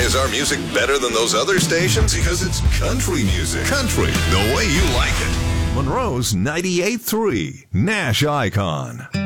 is our music better than those other stations? Because it's country music. Country, the way you like it. Monroe's 98.3, Nash Icon.